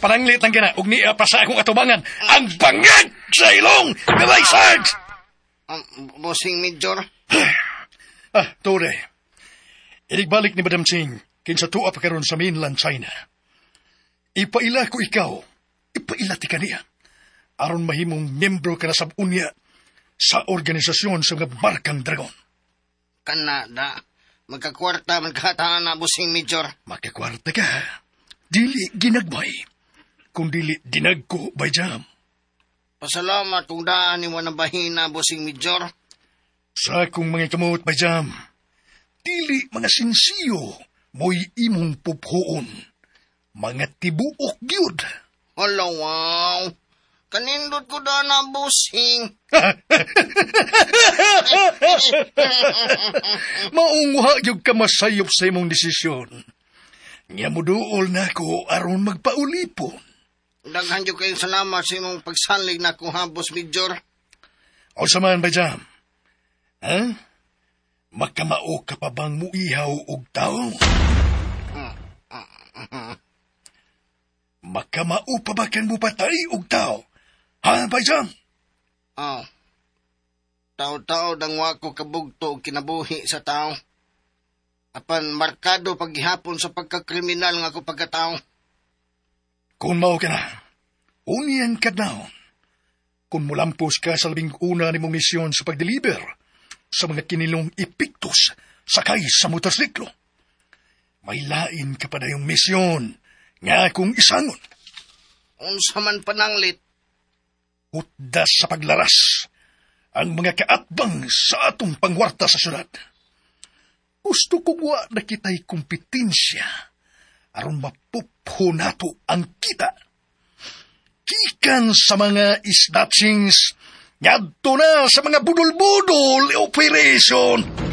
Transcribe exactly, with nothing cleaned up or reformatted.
pananglit ang gana, ug niya pa sa akong atubangan, ang bangag sa ilong, galaysag! Um, Bossing Major? Ah, Tore, inigbalik ni Madam Ching, kinsa tuwa pa karon sa mainland China. Ipaila ko ikaw, ipaila ti kaniya, aron mahimong membro ka na sa unya sa organisasyon sa mga Barkang Dragon. Kanada, magkakwarta man kataan na, Bossing Major. Magkakwarta ka, dili ginagbay, kung dili dinagko by jam. Pasalamat kung daan ni mo na bahina, Bossing Major. Sa akong mga kamot by jam, dili mga sinsiyo mo'y imong puphoon, mga tibuok gyud. Hala, wow. Kanindot ko da na, Bossing. Maungha yung kamasayop sa imong desisyon. Nga mo dool na ko aron magpaulipon. Daghan yung kayong salamat sa imong pagsanlig na ko, ha, Boss Major. O samahan ba jam? Ha? Magkamao ka pa bang muihaw og tao? Magkamao pa ba kan mo patay og tao? Ha, Bayjam? Oh. Tao-tao dangwa ko kabugto og kinabuhi sa tao. Apan markado paghihapon sa pagkakriminal nga ako pagkatao. Kung mao ka na, uniyan ka na. Kung mulampos ka sa labing una ni mong misyon sa pagdeliver sa mga kinilong ipiktos sakay sa motorsiklo, may lain ka pa na yung misyon nga kung isangon. Unsa man pananglit, utdas sa paglaras ang mga kaatbang sa atong pangwarta sa syudad. Gusto ko wa na kita'y kompetensya aron mapupho nato ang kita. Kikan sa mga isdatsings, ngadto na sa mga budol-budol operation.